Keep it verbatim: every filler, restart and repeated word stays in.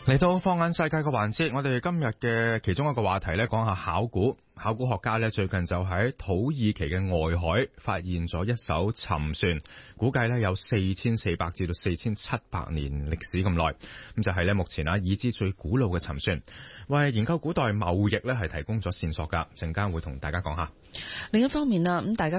嚟到放眼世界嘅環節，我哋今日嘅其中一個話題咧，講下考古。考古學家咧最近就喺土耳其嘅外海發現咗一艘沉船，估計咧有四千四百至到四千七百年歷史咁耐。咁就係咧目前啊已知最古老嘅沉船，為研究古代貿易咧係提供咗線索噶。陣間會同大家講下。 另一方面啊，咁大家